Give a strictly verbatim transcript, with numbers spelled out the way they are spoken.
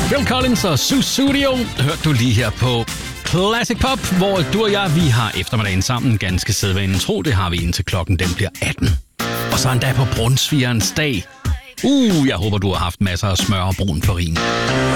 Phil Collins og Sussudio hørte du lige her på Classic Pop, hvor du og jeg, vi har eftermiddagen sammen ganske sædvanen tro. Det har vi indtil klokken den bliver atten. Og så endda på brunsvigerens dag. Uh, jeg håber, du har haft masser af smør og brun farin.